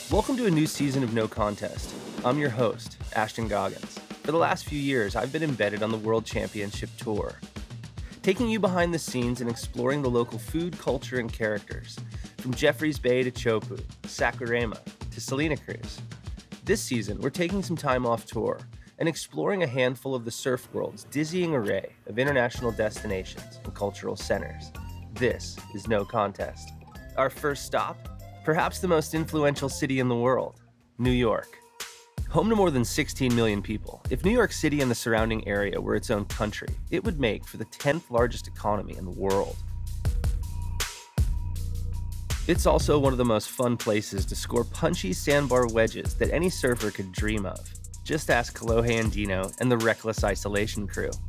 Welcome to a new season of No Contest. I'm your host, Ashton Goggins. For the last few years, I've been embedded on the World Championship Tour, taking you behind the scenes and exploring the local food, culture, and characters, from Jeffreys Bay to Chopu, Saquarema to Salina Cruz. This season, we're taking some time off tour and exploring a handful of the surf world's dizzying array of international destinations and cultural centers. This is No Contest. Our first stop? Perhaps the most influential city in the world, New York. Home to more than 16 million people, if New York City and the surrounding area were its own country, it would make for the 10th largest economy in the world. It's also one of the most fun places to score punchy sandbar wedges that any surfer could dream of. Just ask Kolohe Andino and the Reckless Isolation crew.